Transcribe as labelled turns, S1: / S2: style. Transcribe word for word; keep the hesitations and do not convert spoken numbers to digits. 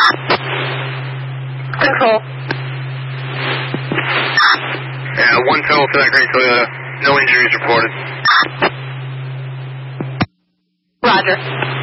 S1: Control.
S2: Yeah, one total for that gray Toyota. No injuries reported.
S1: Roger.